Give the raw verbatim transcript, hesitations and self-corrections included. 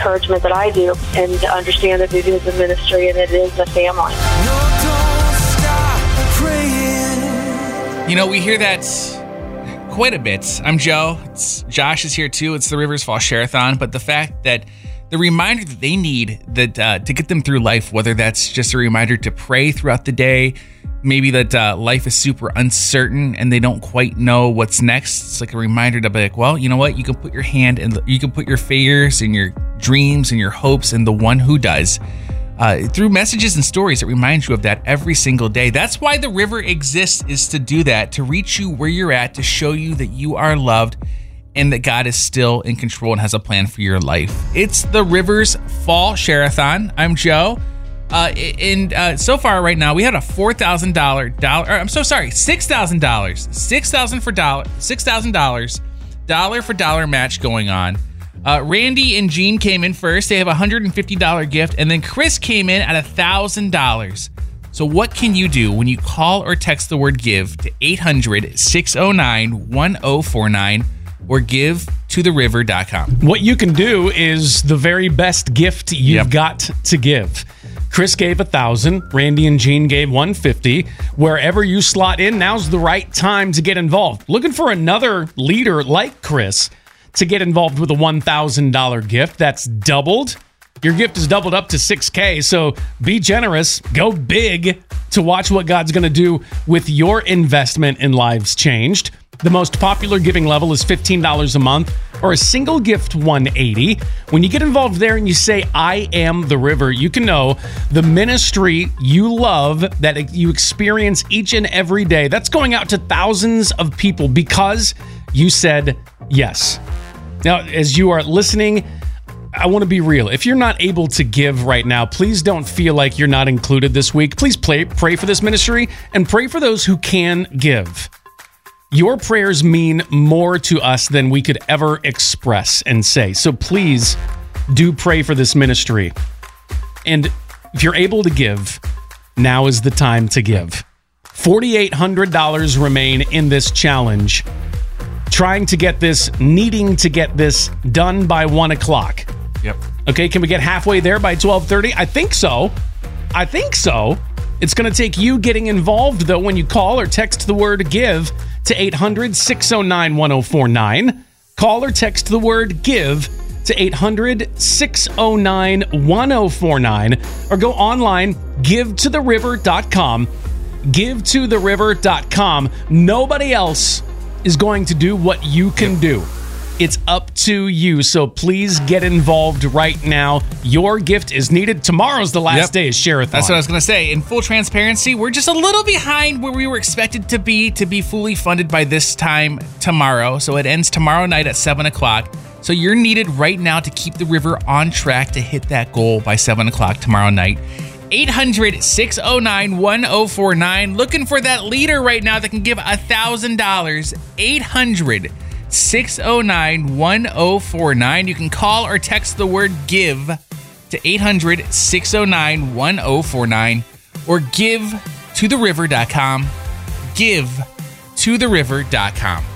encouragement that I do, and to understand that it is a ministry and it is a family. You know, we hear that quite a bit. I'm Joe. It's, Josh is here too. It's the Rivers Fall Share-a-thon. But the fact that the reminder that they need that uh, to get them through life, whether that's just a reminder to pray throughout the day, maybe that uh, life is super uncertain and they don't quite know what's next. It's like a reminder to be like, well, you know what? You can put your hand and you can put your fears and your dreams and your hopes in the one who does. Uh, through messages and stories that remind you of that every single day. That's why the River exists, is to do that, to reach you where you're at, to show you that you are loved and that God is still in control and has a plan for your life. It's the Rivers Fall Share-a-thon. I'm Joe. Uh, and uh, so far right now, we had a four thousand dollars, dollar, I'm so sorry, six thousand dollars, six thousand dollars for dollar, six thousand dollars, dollar for dollar match going on. Uh, Randy and Jean came in first. They have a one hundred fifty dollars gift. And then Chris came in at one thousand dollars. So what can you do when you call or text the word GIVE to eight hundred, six oh nine, one oh four nine or give to the river dot com? What you can do is the very best gift you've yep. got to give. Chris gave one thousand dollars. Randy and Jean gave one hundred fifty dollars. Wherever you slot in, now's the right time to get involved. Looking for another leader like Chris to get involved with a one thousand dollars gift. That's doubled. Your gift is doubled up to six K, so be generous. Go big to watch what God's going to do with your investment in Lives Changed. The most popular giving level is fifteen dollars a month or a single gift one hundred eighty dollars. When you get involved there and you say, I am the River, you can know the ministry you love, that you experience each and every day, that's going out to thousands of people because you said yes. Now, as you are listening, I want to be real. If you're not able to give right now, please don't feel like you're not included this week. Please pray, pray for this ministry and pray for those who can give. Your prayers mean more to us than we could ever express and say. So please do pray for this ministry. And if you're able to give, now is the time to give. four thousand eight hundred dollars remain in this challenge. Trying to get this, needing to get this done by one o'clock. Yep. Okay, can we get halfway there by twelve thirty? I think so. I think so. It's going to take you getting involved, though, when you call or text the word GIVE to eight hundred, six oh nine, one oh four nine. Call or text the word GIVE to eight hundred, six oh nine, one oh four nine. Or go online, give to the river dot com. give to the river dot com. Nobody else is going to do what you can do. It's up to you. So please get involved right now. Your gift is needed. Tomorrow's the last yep. day of Share-a-thon. That's what I was going to say. In full transparency, we're just a little behind where we were expected to be to be fully funded by this time tomorrow. So it ends tomorrow night at seven o'clock. So you're needed right now to keep the River on track to hit that goal by seven o'clock tomorrow night. eight hundred, six oh nine, one oh four nine. Looking for that leader right now that can give one thousand dollars. eight hundred, six oh nine, one oh four nine. You can call or text the word GIVE to eight hundred, six oh nine, one oh four nine or give to the river dot com. give to the river dot com.